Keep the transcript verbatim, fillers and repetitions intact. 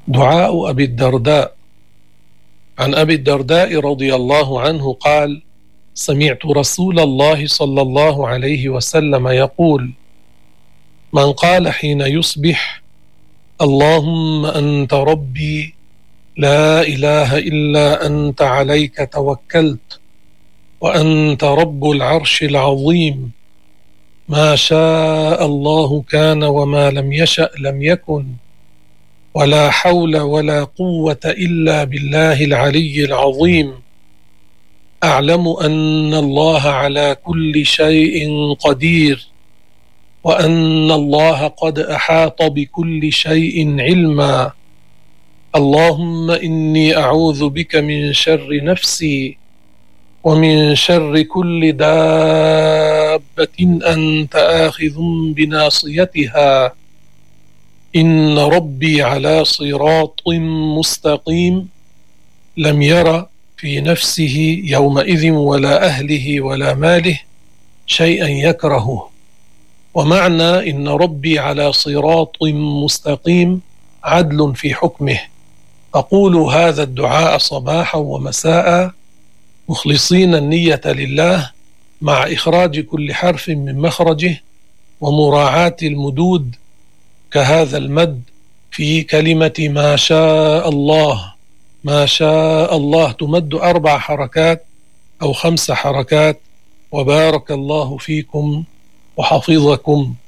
دعاء أبي الدرداء. عن أبي الدرداء رضي الله عنه قال: سمعت رسول الله صلى الله عليه وسلم يقول: من قال حين يصبح: اللهم أنت ربي لا إله إلا أنت عليك توكلت وأنت رب العرش العظيم، ما شاء الله كان وما لم يشأ لم يكن، ولا حول ولا قوة إلا بالله العلي العظيم، أعلم أن الله على كل شيء قدير، وأن الله قد أحاط بكل شيء علما، اللهم إني أعوذ بك من شر نفسي ومن شر كل دابة أنت آخذ بناصيتها، إن ربي على صراط مستقيم، لم ير في نفسه يومئذ ولا أهله ولا ماله شيئا يكرهه. ومعنى إن ربي على صراط مستقيم عدل في حكمه. أقول هذا الدعاء صباحا ومساء مخلصين النية لله، مع إخراج كل حرف من مخرجه ومراعاة المدود كهذا المد في كلمة ما شاء الله. ما شاء الله تمد أربع حركات أو خمس حركات. وبارك الله فيكم وحفظكم.